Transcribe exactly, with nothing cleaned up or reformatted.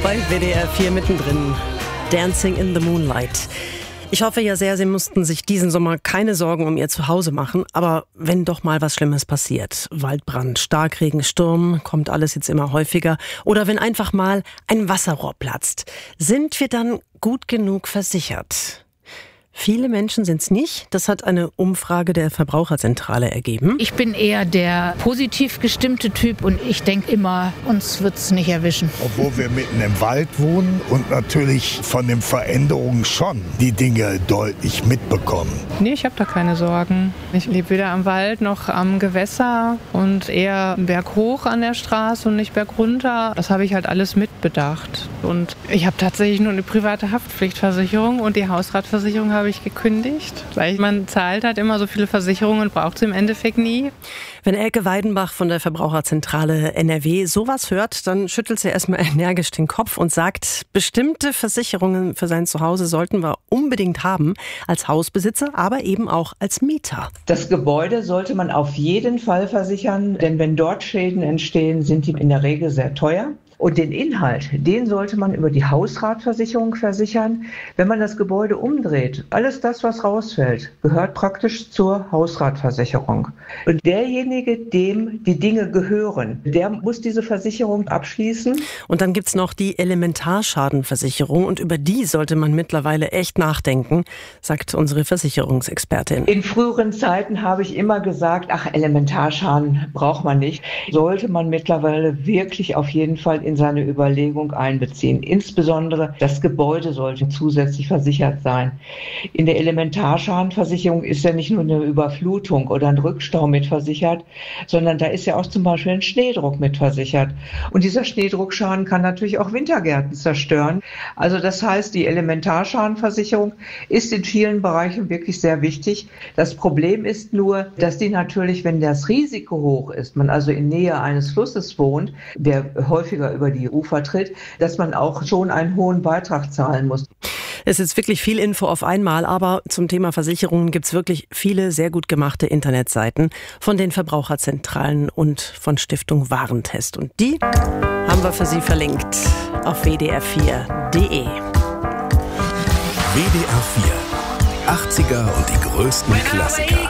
bei W D R vier mittendrin. Dancing in the Moonlight. Ich hoffe ja sehr, Sie mussten sich diesen Sommer keine Sorgen um Ihr Zuhause machen. Aber wenn doch mal was Schlimmes passiert, Waldbrand, Starkregen, Sturm, kommt alles jetzt immer häufiger. Oder wenn einfach mal ein Wasserrohr platzt, sind wir dann gut genug versichert? Viele Menschen sind es nicht. Das hat eine Umfrage der Verbraucherzentrale ergeben. Ich bin eher der positiv gestimmte Typ und ich denke immer, uns wird es nicht erwischen. Obwohl wir mitten im Wald wohnen und natürlich von den Veränderungen schon die Dinge deutlich mitbekommen. Nee, ich habe da keine Sorgen. Ich lebe weder am Wald noch am Gewässer und eher berghoch an der Straße und nicht bergunter. Das habe ich halt alles mitbedacht. Und ich habe tatsächlich nur eine private Haftpflichtversicherung und die Hausratversicherung habe ich gekündigt, weil man zahlt halt immer so viele Versicherungen und braucht sie im Endeffekt nie. Wenn Elke Weidenbach von der Verbraucherzentrale N R W sowas hört, dann schüttelt sie erstmal energisch den Kopf und sagt, bestimmte Versicherungen für sein Zuhause sollten wir unbedingt haben, als Hausbesitzer, aber eben auch als Mieter. Das Gebäude sollte man auf jeden Fall versichern, denn wenn dort Schäden entstehen, sind die in der Regel sehr teuer. Und den Inhalt, den sollte man über die Hausratversicherung versichern. Wenn man das Gebäude umdreht, alles das, was rausfällt, gehört praktisch zur Hausratversicherung. Und derjenige, dem die Dinge gehören, der muss diese Versicherung abschließen. Und dann gibt's noch die Elementarschadenversicherung. Und über die sollte man mittlerweile echt nachdenken, sagt unsere Versicherungsexpertin. In früheren Zeiten habe ich immer gesagt, ach, Elementarschaden braucht man nicht. Sollte man mittlerweile wirklich auf jeden Fall in seine Überlegung einbeziehen. Insbesondere das Gebäude sollte zusätzlich versichert sein. In der Elementarschadenversicherung ist ja nicht nur eine Überflutung oder ein Rückstau mitversichert, sondern da ist ja auch zum Beispiel ein Schneedruck mitversichert. Und dieser Schneedruckschaden kann natürlich auch Wintergärten zerstören. Also das heißt, die Elementarschadenversicherung ist in vielen Bereichen wirklich sehr wichtig. Das Problem ist nur, dass die natürlich, wenn das Risiko hoch ist, man also in Nähe eines Flusses wohnt, der häufiger über die Ufer tritt, dass man auch schon einen hohen Beitrag zahlen muss. Es ist wirklich viel Info auf einmal, aber zum Thema Versicherungen gibt's wirklich viele sehr gut gemachte Internetseiten von den Verbraucherzentralen und von Stiftung Warentest. Und die haben wir für Sie verlinkt auf w d r vier punkt d e. W D R vier. achtziger und die größten Klassiker.